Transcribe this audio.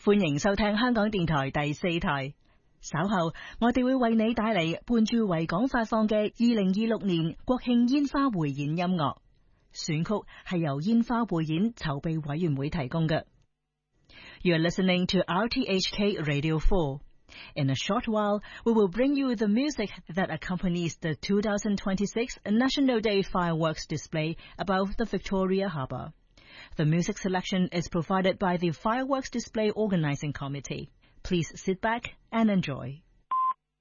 歡迎收聽香港電台第4台。稍後我哋會為你帶嚟伴住維港發放嘅2026年國慶煙花匯演音樂，選曲係由煙花匯演籌備委員會提供嘅。You're listening to RTHK Radio 4. In a short while, we will bring you the music that accompanies the 2026 National Day fireworks display above the Victoria Harbour. The music selection is provided by the Fireworks Display Organizing Committee. Please sit back and enjoy.